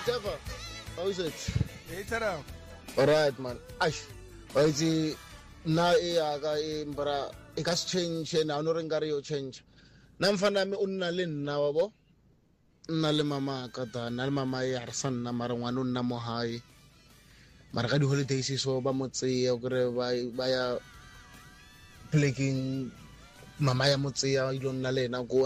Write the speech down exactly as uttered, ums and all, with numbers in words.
Tefa, how is it? Hey, Tara. All right, man. Ash, why is it na e aga e mbara e ka change na no rengari yo change. Na mfana mi unna lin na wabo. Na le mama kata na le mama e arsan na mara ngwana nna mo hae. Mara ka di holidays so ba motse ya gore ba ba ya playing mama ya motse ya ilong na lena go